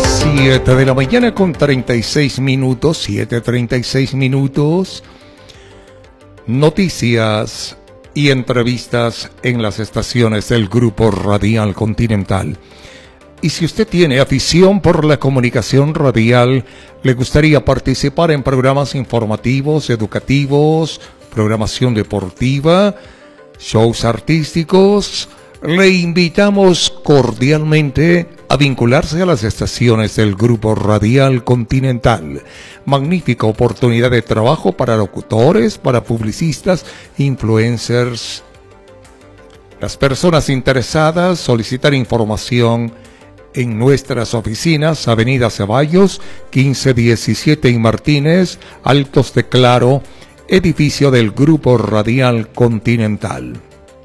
7 de la mañana con 36 minutos, 7:36 minutos. Noticias y entrevistas en las estaciones del Grupo Radial Continental. Y si usted tiene afición por la comunicación radial, le gustaría participar en programas informativos, educativos, programación deportiva, shows artísticos, le invitamos cordialmente a vincularse a las estaciones del Grupo Radial Continental. Magnífica oportunidad de trabajo para locutores, para publicistas, influencers. Las personas interesadas solicitar información en nuestras oficinas, Avenida Ceballos, 1517 y Martínez, Altos de Claro, edificio del Grupo Radial Continental.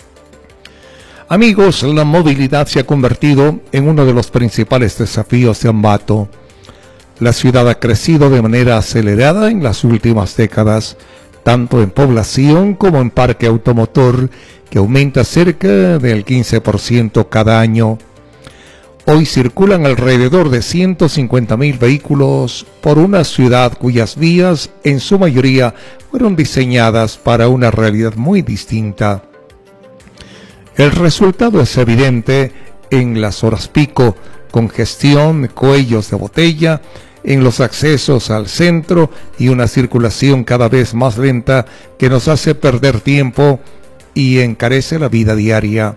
Amigos, la movilidad se ha convertido en uno de los principales desafíos de Ambato. La ciudad ha crecido de manera acelerada en las últimas décadas, tanto en población como en parque automotor, que aumenta cerca del 15% cada año. Hoy circulan alrededor de 150.000 vehículos por una ciudad cuyas vías, en su mayoría, fueron diseñadas para una realidad muy distinta. El resultado es evidente en las horas pico, congestión, cuellos de botella, en los accesos al centro y una circulación cada vez más lenta que nos hace perder tiempo y encarece la vida diaria.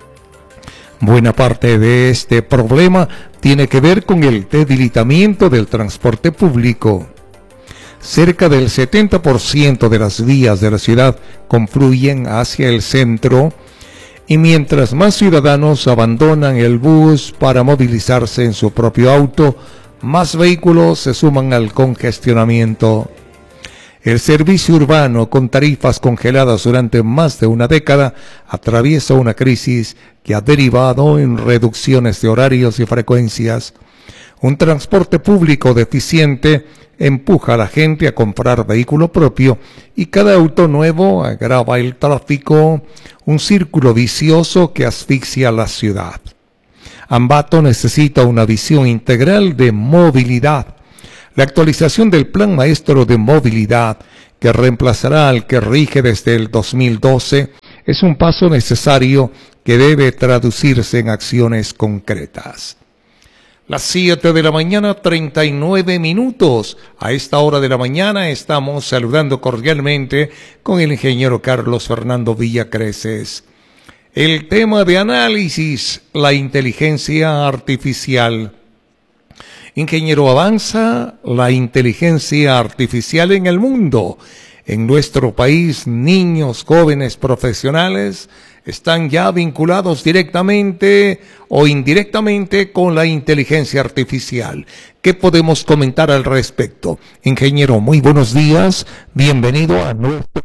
Buena parte de este problema tiene que ver con el debilitamiento del transporte público. Cerca del 70% de las vías de la ciudad confluyen hacia el centro, y mientras más ciudadanos abandonan el bus para movilizarse en su propio auto, más vehículos se suman al congestionamiento. El servicio urbano, con tarifas congeladas durante más de una década, atraviesa una crisis que ha derivado en reducciones de horarios y frecuencias. Un transporte público deficiente empuja a la gente a comprar vehículo propio y cada auto nuevo agrava el tráfico, un círculo vicioso que asfixia la ciudad. Ambato necesita una visión integral de movilidad. La actualización del Plan Maestro de Movilidad, que reemplazará al que rige desde el 2012, es un paso necesario que debe traducirse en acciones concretas. Las 7 de la mañana, 39 minutos. A esta hora de la mañana estamos saludando cordialmente con el ingeniero Carlos Fernando Villacreces. El tema de análisis, la inteligencia artificial. Ingeniero, avanza la inteligencia artificial en el mundo. En nuestro país, niños, jóvenes, profesionales están ya vinculados directamente o indirectamente con la inteligencia artificial. ¿Qué podemos comentar al respecto? Ingeniero, muy buenos días. Bienvenido a nuestro...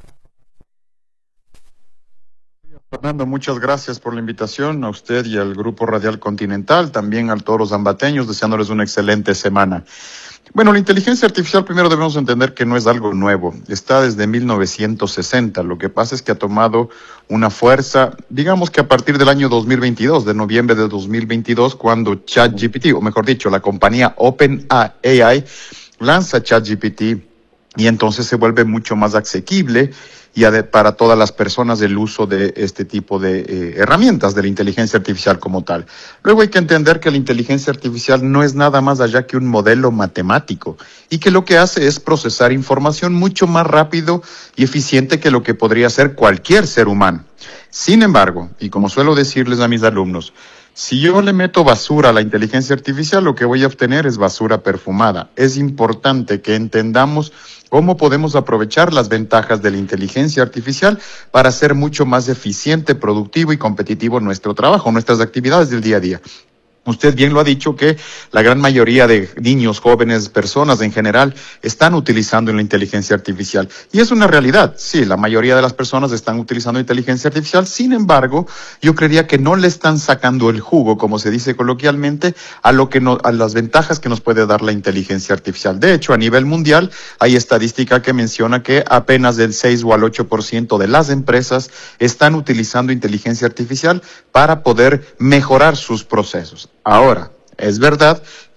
Fernando, muchas gracias por la invitación, a usted y al Grupo Radial Continental, también a todos los ambateños, deseándoles una excelente semana. Bueno, la inteligencia artificial primero debemos entender que no es algo nuevo, está desde 1960, lo que pasa es que ha tomado una fuerza, digamos que a partir del año 2022, de noviembre de 2022, cuando ChatGPT, o mejor dicho, la compañía OpenAI lanza ChatGPT y entonces se vuelve mucho más asequible y para todas las personas el uso de este tipo de herramientas de la inteligencia artificial como tal. Luego hay que entender que la inteligencia artificial no es nada más allá que un modelo matemático y que lo que hace es procesar información mucho más rápido y eficiente que lo que podría hacer cualquier ser humano. Sin embargo, y como suelo decirles a mis alumnos, si yo le meto basura a la inteligencia artificial, lo que voy a obtener es basura perfumada. Es importante que entendamos cómo podemos aprovechar las ventajas de la inteligencia artificial para hacer mucho más eficiente, productivo y competitivo nuestro trabajo, nuestras actividades del día a día. Usted bien lo ha dicho que la gran mayoría de niños, jóvenes, personas en general están utilizando la inteligencia artificial. Y es una realidad, sí, la mayoría de las personas están utilizando inteligencia artificial. Sin embargo, yo creería que no le están sacando el jugo, como se dice coloquialmente, a las ventajas que nos puede dar la inteligencia artificial. De hecho, a nivel mundial hay estadística que menciona que apenas del 6 o al 8% de las empresas están utilizando inteligencia artificial para poder mejorar sus procesos. Ahora, es verdad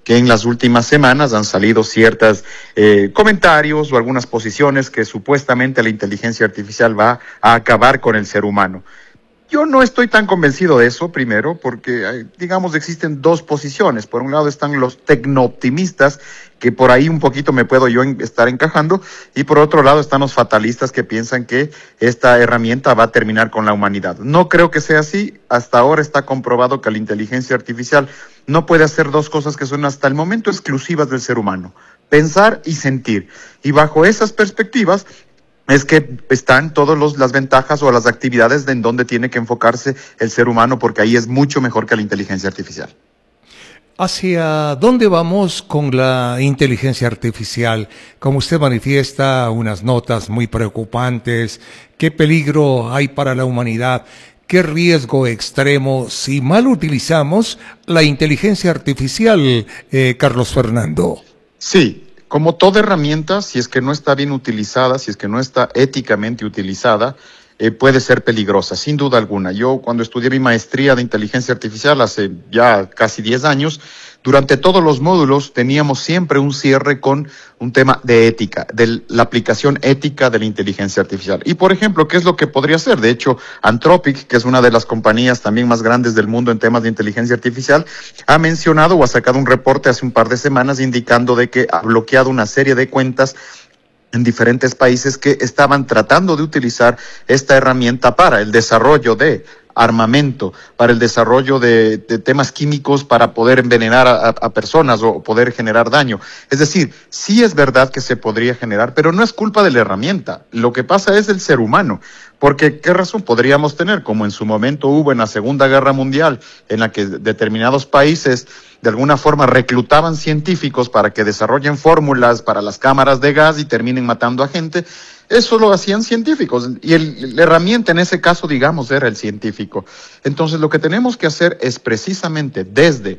que en las últimas semanas han salido ciertos comentarios o algunas posiciones que supuestamente la inteligencia artificial va a acabar con el ser humano. Yo no estoy tan convencido de eso, primero, porque, digamos, existen dos posiciones. Por un lado están los tecnooptimistas, que por ahí un poquito me puedo yo estar encajando, y por otro lado están los fatalistas que piensan que esta herramienta va a terminar con la humanidad. No creo que sea así. Hasta ahora está comprobado que la inteligencia artificial no puede hacer dos cosas que son hasta el momento exclusivas del ser humano: pensar y sentir. Y bajo esas perspectivas es que están todas las ventajas o las actividades en donde tiene que enfocarse el ser humano, porque ahí es mucho mejor que la inteligencia artificial. ¿Hacia dónde vamos con la inteligencia artificial? Como usted manifiesta, unas notas muy preocupantes. ¿Qué peligro hay para la humanidad? ¿Qué riesgo extremo si mal utilizamos la inteligencia artificial, Carlos Fernando? Sí. Como toda herramienta, si es que no está bien utilizada, si es que no está éticamente utilizada, puede ser peligrosa, sin duda alguna. Yo cuando estudié mi maestría de inteligencia artificial hace ya casi 10 años, durante todos los módulos teníamos siempre un cierre con un tema de ética, de la aplicación ética de la inteligencia artificial. Y por ejemplo, ¿qué es lo que podría ser? De hecho, Anthropic, que es una de las compañías también más grandes del mundo en temas de inteligencia artificial, ha mencionado o ha sacado un reporte hace un par de semanas indicando de que ha bloqueado una serie de cuentas en diferentes países que estaban tratando de utilizar esta herramienta para el desarrollo de armamento, para el desarrollo de temas químicos para poder envenenar a personas o poder generar daño. Es decir, sí es verdad que se podría generar, pero no es culpa de la herramienta. Lo que pasa es el ser humano. Porque, ¿qué razón podríamos tener? Como en su momento hubo en la Segunda Guerra Mundial, en la que determinados países de alguna forma reclutaban científicos para que desarrollen fórmulas para las cámaras de gas y terminen matando a gente. Eso lo hacían científicos y la herramienta en ese caso, digamos, era el científico. Entonces lo que tenemos que hacer es precisamente desde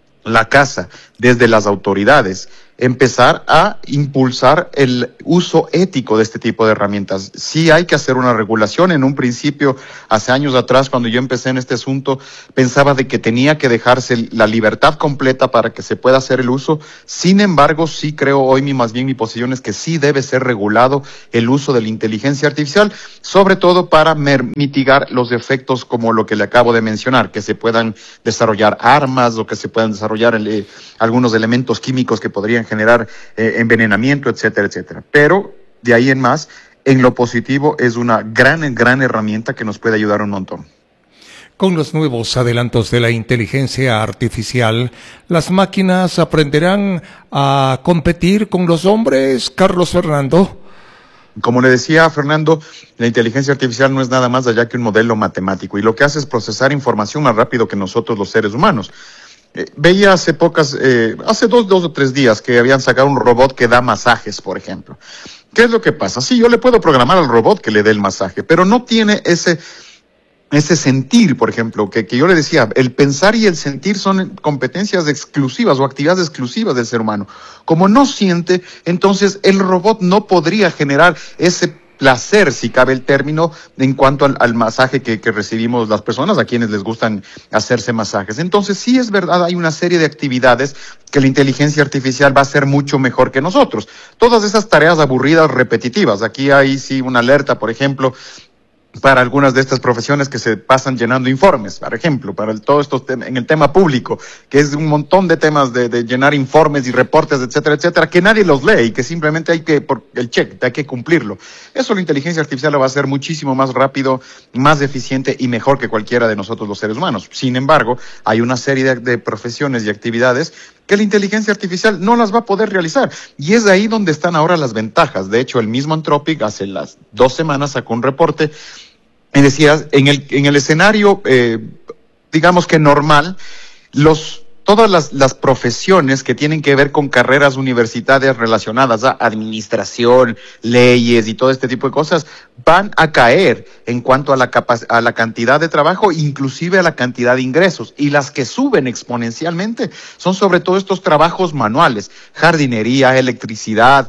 la casa, desde las autoridades, empezar a impulsar el uso ético de este tipo de herramientas. Sí hay que hacer una regulación. En un principio, hace años atrás, cuando yo empecé en este asunto, pensaba de que tenía que dejarse la libertad completa para que se pueda hacer el uso. Sin embargo, sí creo hoy, más bien mi posición es que sí debe ser regulado el uso de la inteligencia artificial, sobre todo para mitigar los efectos como lo que le acabo de mencionar, que se puedan desarrollar armas o que se puedan desarrollar algunos elementos químicos que podrían generar envenenamiento, etcétera, etcétera. Pero de ahí en más, en lo positivo, es una gran herramienta que nos puede ayudar un montón. Con los nuevos adelantos de la inteligencia artificial, ¿las máquinas aprenderán a competir con los hombres, Carlos Fernando? Como le decía a Fernando, la inteligencia artificial no es nada más allá que un modelo matemático, y lo que hace es procesar información más rápido que nosotros los seres humanos. Veía hace dos o tres días que habían sacado un robot que da masajes, por ejemplo. ¿Qué es lo que pasa? Sí, yo le puedo programar al robot que le dé el masaje, pero no tiene ese sentir, por ejemplo, que yo le decía, el pensar y el sentir son competencias exclusivas o actividades exclusivas del ser humano. Como no siente, entonces el robot no podría generar ese placer, si cabe el término, en cuanto al masaje que recibimos las personas a quienes les gustan hacerse masajes. Entonces, sí es verdad, hay una serie de actividades que la inteligencia artificial va a hacer mucho mejor que nosotros. Todas esas tareas aburridas, repetitivas. Aquí hay sí una alerta, por ejemplo, para algunas de estas profesiones que se pasan llenando informes, por ejemplo, para todo esto en el tema público, que es un montón de temas de llenar informes y reportes, etcétera, etcétera, que nadie los lee y que simplemente hay que, por el check, hay que cumplirlo. Eso la inteligencia artificial lo va a hacer muchísimo más rápido, más eficiente y mejor que cualquiera de nosotros los seres humanos. Sin embargo, hay una serie de profesiones y actividades que la inteligencia artificial no las va a poder realizar. Y es ahí donde están ahora las ventajas. De hecho, el mismo Anthropic hace las 2 semanas sacó un reporte y decía, en el escenario, digamos que normal, todas las profesiones que tienen que ver con carreras universitarias relacionadas a administración, leyes y todo este tipo de cosas, van a caer en cuanto a la cantidad de trabajo, inclusive a la cantidad de ingresos. Y las que suben exponencialmente son sobre todo estos trabajos manuales: jardinería, electricidad,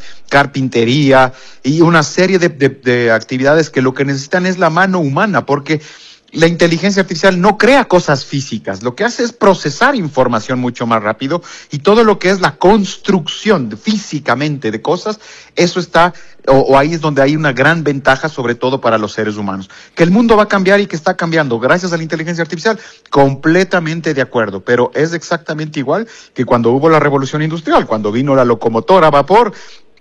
carpintería y una serie de actividades que lo que necesitan es la mano humana, porque la inteligencia artificial no crea cosas físicas, lo que hace es procesar información mucho más rápido y todo lo que es la construcción físicamente de cosas, eso está, o ahí es donde hay una gran ventaja, sobre todo para los seres humanos. Que el mundo va a cambiar y que está cambiando gracias a la inteligencia artificial, completamente de acuerdo, pero es exactamente igual que cuando hubo la revolución industrial, cuando vino la locomotora a vapor,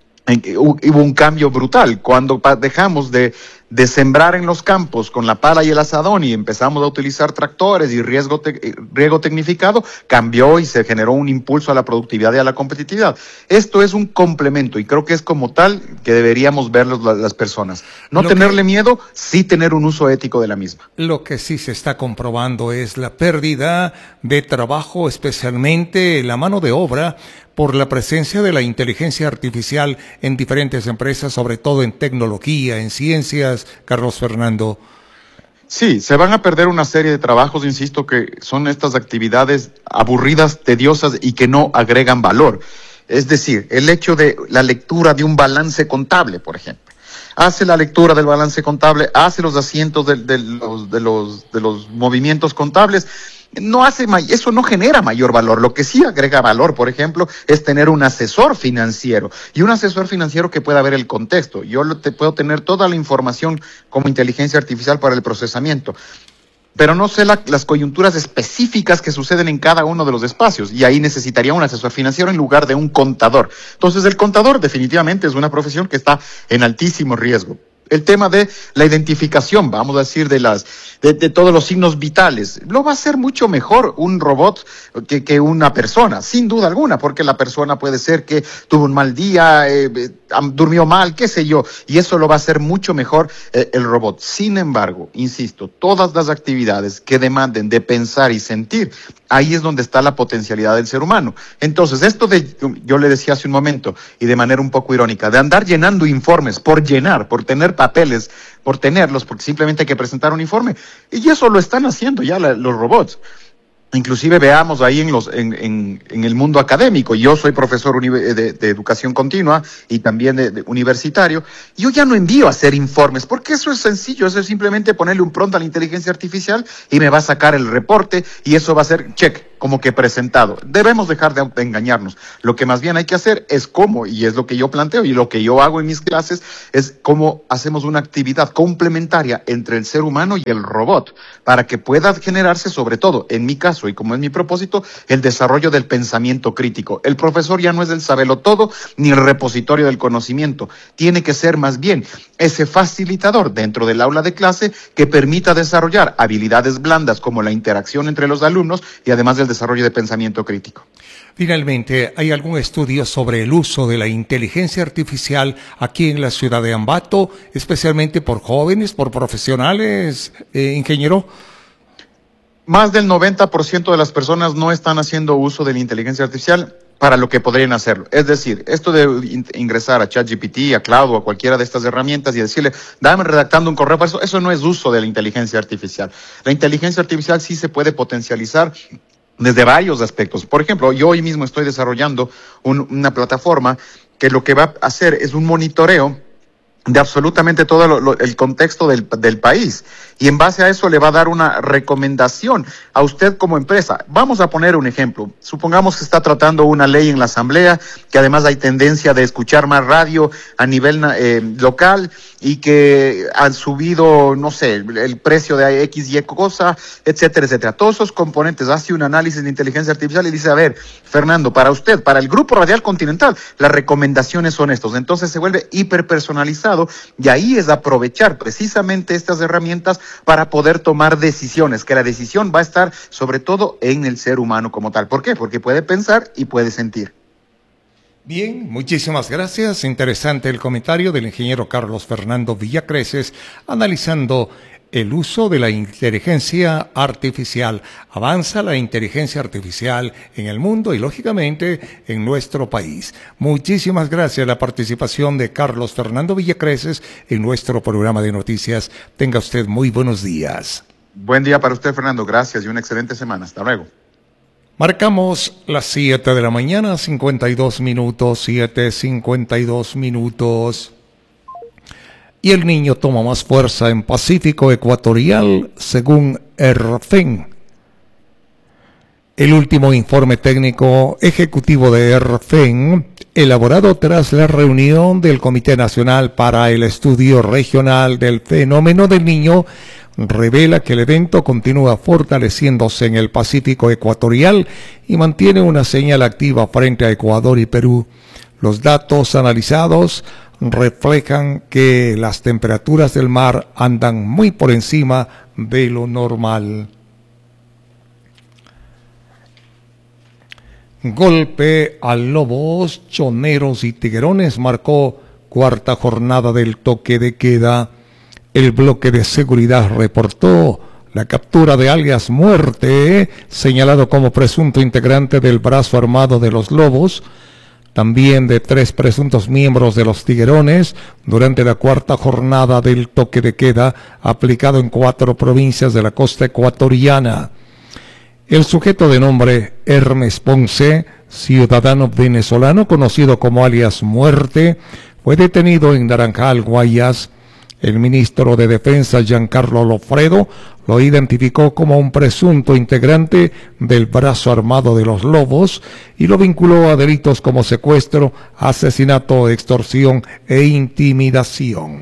hubo un cambio brutal. Cuando dejamos de sembrar en los campos con la pala y el asadón y empezamos a utilizar tractores y riego tecnificado, cambió y se generó un impulso a la productividad y a la competitividad. Esto es un complemento y creo que es como tal que deberíamos verlo las personas. No tenerle miedo, sí tener un uso ético de la misma. Lo que sí se está comprobando es la pérdida de trabajo, especialmente la mano de obra, por la presencia de la inteligencia artificial en diferentes empresas, sobre todo en tecnología, en ciencias, Carlos Fernando. Sí, se van a perder una serie de trabajos, insisto, que son estas actividades aburridas, tediosas y que no agregan valor. Es decir, el hecho de la lectura de un balance contable, por ejemplo. Hace la lectura del balance contable, hace los asientos de los movimientos contables. Eso no genera mayor valor. Lo que sí agrega valor, por ejemplo, es tener un asesor financiero y un asesor financiero que pueda ver el contexto. Te puedo tener toda la información como inteligencia artificial para el procesamiento, pero no sé las coyunturas específicas que suceden en cada uno de los espacios, y ahí necesitaría un asesor financiero en lugar de un contador. Entonces, el contador definitivamente es una profesión que está en altísimo riesgo. El tema de la identificación, vamos a decir, de todos los signos vitales, lo va a hacer mucho mejor un robot que una persona, sin duda alguna, porque la persona puede ser que tuvo un mal día, durmió mal, qué sé yo, y eso lo va a hacer mucho mejor el robot. Sin embargo, insisto, todas las actividades que demanden de pensar y sentir, ahí es donde está la potencialidad del ser humano. Entonces, yo le decía hace un momento, y de manera un poco irónica, de andar llenando informes por llenar, por tener papeles, por tenerlos, porque simplemente hay que presentar un informe, y eso lo están haciendo ya los robots. Inclusive veamos ahí en el mundo académico. Yo soy profesor de educación continua y también de universitario. Yo ya no envío a hacer informes porque eso es sencillo. Eso es simplemente ponerle un prompt a la inteligencia artificial y me va a sacar el reporte y eso va a ser check, como que presentado. Debemos dejar de engañarnos. Lo que más bien hay que hacer es cómo, y es lo que yo planteo y lo que yo hago en mis clases, es cómo hacemos una actividad complementaria entre el ser humano y el robot para que pueda generarse, sobre todo, en mi caso, y como es mi propósito, el desarrollo del pensamiento crítico. El profesor ya no es el sabelotodo ni el repositorio del conocimiento. Tiene que ser más bien ese facilitador dentro del aula de clase que permita desarrollar habilidades blandas como la interacción entre los alumnos y además del desarrollo de pensamiento crítico. Finalmente, ¿hay algún estudio sobre el uso de la inteligencia artificial aquí en la ciudad de Ambato, especialmente por jóvenes, por profesionales, ingeniero? Más del 90% de las personas no están haciendo uso de la inteligencia artificial para lo que podrían hacerlo. Es decir, esto de ingresar a ChatGPT, a Cloud o a cualquiera de estas herramientas y decirle, dame redactando un correo para eso no es uso de la inteligencia artificial. La inteligencia artificial sí se puede potencializar desde varios aspectos. Por ejemplo, yo hoy mismo estoy desarrollando una plataforma que lo que va a hacer es un monitoreo de absolutamente todo el contexto del país. Y en base a eso le va a dar una recomendación a usted como empresa. Vamos a poner un ejemplo. Supongamos que está tratando una ley en la asamblea, que además hay tendencia de escuchar más radio a nivel local y que han subido, no sé, el precio de X, Y cosa, etcétera, etcétera. Todos esos componentes, hace un análisis de inteligencia artificial y dice, a ver, Fernando, para usted, para el Grupo Radial Continental, las recomendaciones son estos. Entonces se vuelve hiperpersonalizado y ahí es aprovechar precisamente estas herramientas para poder tomar decisiones, que la decisión va a estar sobre todo en el ser humano como tal. ¿Por qué? Porque puede pensar y puede sentir. Bien, muchísimas gracias. Interesante el comentario del ingeniero Carlos Fernando Villacreces, analizando el uso de la inteligencia artificial. Avanza la inteligencia artificial en el mundo y, lógicamente, en nuestro país. Muchísimas gracias a la participación de Carlos Fernando Villacreces en nuestro programa de noticias. Tenga usted muy buenos días. Buen día para usted, Fernando. Gracias y una excelente semana. Hasta luego. Marcamos las 7 de la mañana, 52 minutos, 7:52 minutos. y el niño toma más fuerza en Pacífico Ecuatorial, según ERFEN. El último informe técnico ejecutivo de ERFEN, elaborado tras la reunión del Comité Nacional para el Estudio Regional del Fenómeno del Niño, revela que el evento continúa fortaleciéndose en el Pacífico Ecuatorial y mantiene una señal activa frente a Ecuador y Perú. Los datos analizados reflejan que las temperaturas del mar andan muy por encima de lo normal. Golpe a lobos, choneros y tiguerones marcó cuarta jornada del toque de queda. El bloque de seguridad reportó la captura de alias Muerte, señalado como presunto integrante del brazo armado de los lobos, también de 3 presuntos miembros de los tiguerones, durante la cuarta jornada del toque de queda aplicado en 4 provincias de la costa ecuatoriana. El sujeto de nombre Hermes Ponce, ciudadano venezolano conocido como alias Muerte, fue detenido en Naranjal, Guayas. El ministro de Defensa, Giancarlo Lofredo, lo identificó como un presunto integrante del brazo armado de los lobos y lo vinculó a delitos como secuestro, asesinato, extorsión e intimidación.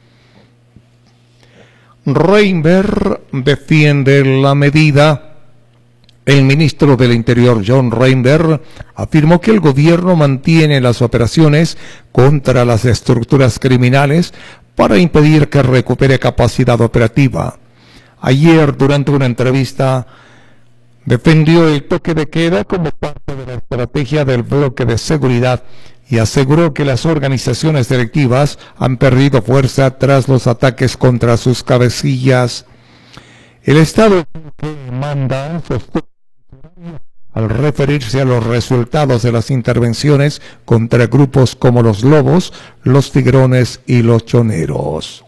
Reinberg defiende la medida. El ministro del Interior, John Reinberg, afirmó que el gobierno mantiene las operaciones contra las estructuras criminales para impedir que recupere capacidad operativa. Ayer, durante una entrevista, defendió el toque de queda como parte de la estrategia del bloque de seguridad y aseguró que las organizaciones delictivas han perdido fuerza tras los ataques contra sus cabecillas. El Estado que manda al referirse a los resultados de las intervenciones contra grupos como los lobos, los tigrones y los choneros.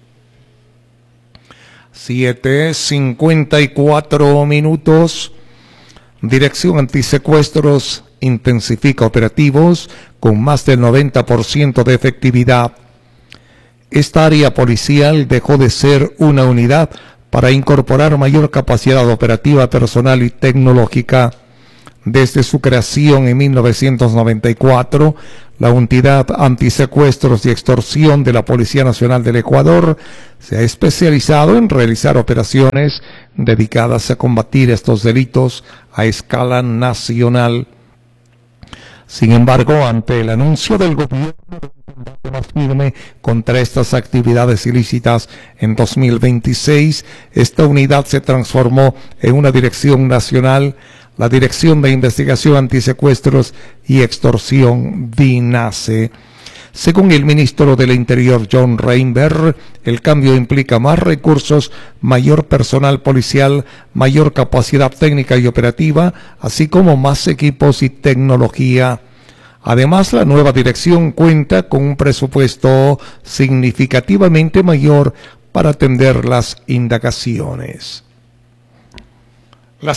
7:54. Dirección Antisecuestros intensifica operativos con más del 90% de efectividad. Esta área policial dejó de ser una unidad para incorporar mayor capacidad operativa personal y tecnológica. Desde su creación en 1994, la Unidad Antisecuestros y Extorsión de la Policía Nacional del Ecuador se ha especializado en realizar operaciones dedicadas a combatir estos delitos a escala nacional. Sin embargo, ante el anuncio del gobierno de un combate más firme contra estas actividades ilícitas en 2026, esta unidad se transformó en una dirección nacional, la Dirección de Investigación Antisecuestros y Extorsión, DINASE. Según el ministro del Interior, John Reinberg, el cambio implica más recursos, mayor personal policial, mayor capacidad técnica y operativa, así como más equipos y tecnología. Además, la nueva dirección cuenta con un presupuesto significativamente mayor para atender las indagaciones. Las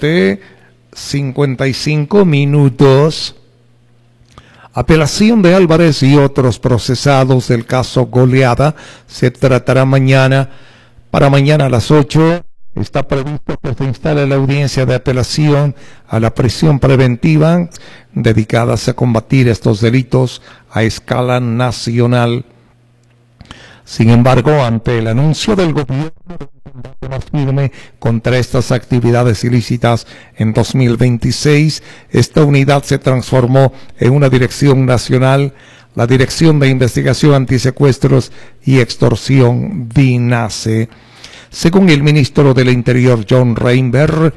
7:55. Apelación de Álvarez y otros procesados del caso Goleada se tratará mañana. Para mañana a las 8 está previsto que se instale la audiencia de apelación a la prisión preventiva dedicadas a combatir estos delitos a escala nacional. Sin embargo, ante el anuncio del gobierno de un combate más firme contra estas actividades ilícitas en 2026, esta unidad se transformó en una dirección nacional, la Dirección de Investigación Antisecuestros y Extorsión, DINASE. Según el ministro del Interior, John Reinberg,